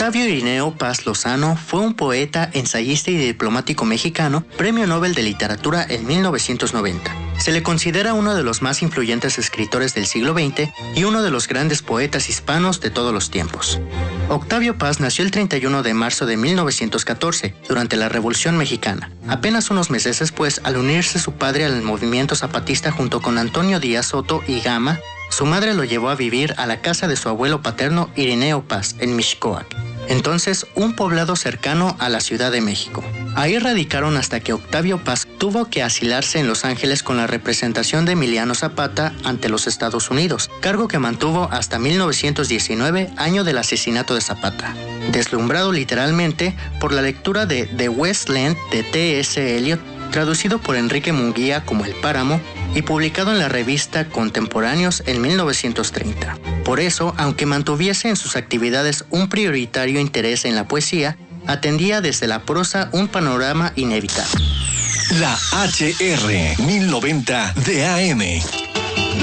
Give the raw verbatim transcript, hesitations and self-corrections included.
Octavio Irineo Paz Lozano fue un poeta, ensayista y diplomático mexicano, Premio Nobel de Literatura en mil novecientos noventa. Se le considera uno de los más influyentes escritores del siglo veinte y uno de los grandes poetas hispanos de todos los tiempos. Octavio Paz nació el treinta y uno de marzo de mil novecientos catorce, durante la Revolución Mexicana. Apenas unos meses después, al unirse su padre al movimiento zapatista junto con Antonio Díaz Soto y Gama, su madre lo llevó a vivir a la casa de su abuelo paterno Irineo Paz, en Mixcoac, entonces un poblado cercano a la Ciudad de México. Ahí radicaron hasta que Octavio Paz tuvo que asilarse en Los Ángeles con la representación de Emiliano Zapata ante los Estados Unidos, cargo que mantuvo hasta mil novecientos diecinueve, año del asesinato de Zapata. Deslumbrado literalmente por la lectura de The West Land de T S Eliot, traducido por Enrique Munguía como El Páramo y publicado en la revista Contemporáneos en mil novecientos treinta. Por eso, aunque mantuviese en sus actividades un prioritario interés en la poesía, atendía desde la prosa un panorama inevitable. La H R mil noventa de A M